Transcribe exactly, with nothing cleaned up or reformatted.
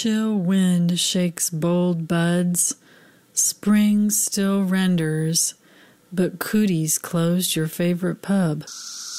chill wind shakes bold buds, spring still renders, but cooties closed your favorite pub.